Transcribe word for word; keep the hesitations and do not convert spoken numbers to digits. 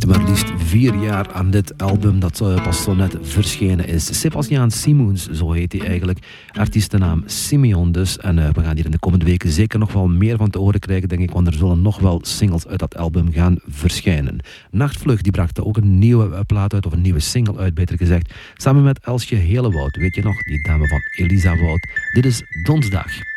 werkte maar liefst vier jaar aan dit album dat uh, pas zo net verschenen is. Sebastiaan Simoens, zo heet hij eigenlijk. Artiestennaam Simeon dus. En uh, we gaan hier in de komende weken zeker nog wel meer van te horen krijgen, denk ik, want er zullen nog wel singles uit dat album gaan verschijnen. Nachtvlucht, die bracht ook een nieuwe uh, plaat uit, of een nieuwe single uit, beter gezegd. Samen met Elsje Helewoud, weet je nog, die dame van Elisa Woud. Dit is Donsdag.